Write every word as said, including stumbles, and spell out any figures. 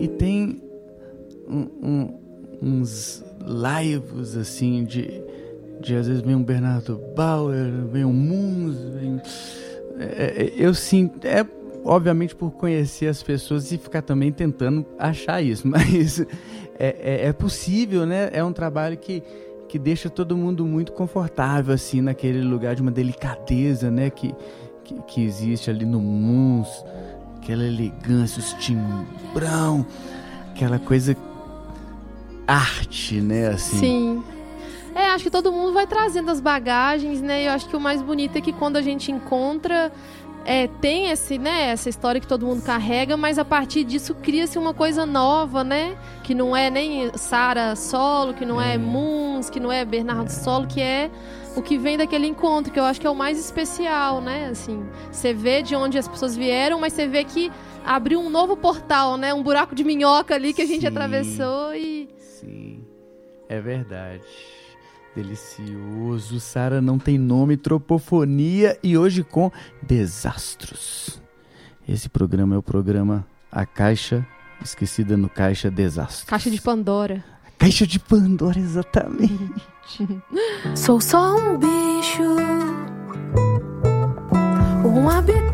E tem um, um, uns laivos, assim, de, de... Às vezes vem um Bernardo Bauer, vem um Munz, vem... É, eu sinto... É, obviamente por conhecer as pessoas e ficar também tentando achar isso, mas é, é, é possível, né? É um trabalho que, que deixa todo mundo muito confortável, assim, naquele lugar de uma delicadeza, né? Que, que, que existe ali no Munz, aquela elegância, os timbrão, aquela coisa arte, né? Assim. Sim. É, acho que todo mundo vai trazendo as bagagens, né? Eu acho que o mais bonito é que quando a gente encontra... É, tem esse, né, essa história que todo mundo carrega, mas a partir disso cria-se uma coisa nova, né? Que não é nem Sara solo, que não é, é Munz, que não é Bernardo é. solo, que é o que vem daquele encontro, que eu acho que é o mais especial, né? Assim, você vê de onde as pessoas vieram, mas você vê que abriu um novo portal, né? Um buraco de minhoca ali que a gente Sim. atravessou e... Sim, é verdade. Delicioso. Sara não tem nome, Tropofonia, e hoje com Desastros. Esse programa é o programa A Caixa Esquecida no Caixa Desastros. Caixa de Pandora. A Caixa de Pandora, exatamente. Sou só um bicho, um habitat